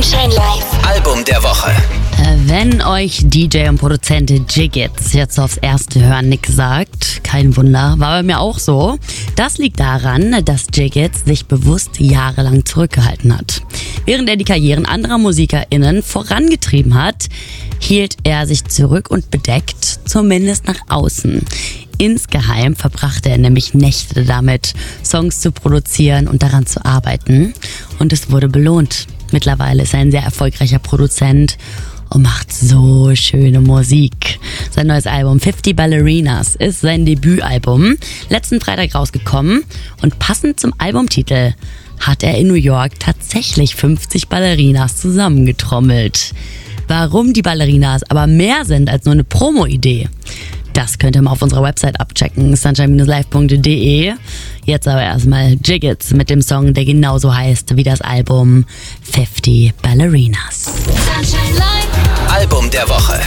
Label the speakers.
Speaker 1: Sunshine Live.
Speaker 2: Album der Woche.
Speaker 3: Wenn euch DJ und Produzent Jiggits jetzt aufs erste Hören nix sagt, kein Wunder, war bei mir auch so. Das liegt daran, dass Jiggits sich bewusst jahrelang zurückgehalten hat. Während er die Karrieren anderer MusikerInnen vorangetrieben hat, hielt er sich zurück und bedeckt, zumindest nach außen. Insgeheim verbrachte er nämlich Nächte damit, Songs zu produzieren und daran zu arbeiten. Und es wurde belohnt. Mittlerweile ist er ein sehr erfolgreicher Produzent und macht so schöne Musik. Sein neues Album 50 Ballerinas ist sein Debütalbum, letzten Freitag rausgekommen, und passend zum Albumtitel hat er in New York tatsächlich 50 Ballerinas zusammengetrommelt. Warum die Ballerinas aber mehr sind als nur eine Promo-Idee, das könnt ihr mal auf unserer Website abchecken, sunshine-live.de. Jetzt aber erstmal Jiggits mit dem Song, der genauso heißt wie das Album 50 Ballerinas.
Speaker 1: Sunshine Live.
Speaker 2: Album der Woche.